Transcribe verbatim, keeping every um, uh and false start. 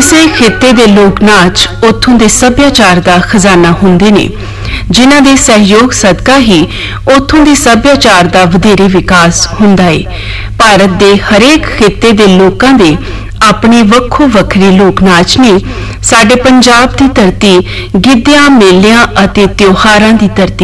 ਕਿਸੇ ਖਿੱਤੇ ਦੇ ਲੋਕ ਨਾਚ ਉੱਥੋਂ ਦੇ ਸੱਭਿਆਚਾਰ ਦਾ ਖਜ਼ਾਨਾ ਹੁੰਦੇ ਨੇ, ਜਿਨ੍ਹਾਂ ਦੇ ਸਹਿਯੋਗ ਸਦਕਾ ਹੀ ਉੱਥੋਂ ਦੇ ਸੱਭਿਆਚਾਰ ਦਾ ਵਧੇਰੇ ਵਿਕਾਸ ਹੁੰਦਾ ਹੈ। ਭਾਰਤ ਦੇ ਹਰੇਕ ਖਿੱਤੇ ਦੇ ਲੋਕਾਂ ਦੇ ਆਪਣੇ ਵੱਖੋ ਵੱਖਰੇ ਲੋਕ ਨਾਚ ਨੇ। ਸਾਡੇ ਪੰਜਾਬ ਦੀ ਧਰਤੀ ਗਿੱਧਿਆਂ, ਮੇਲਿਆਂ ਅਤੇ ਤਿਉਹਾਰਾਂ ਦੀ ਧਰਤੀ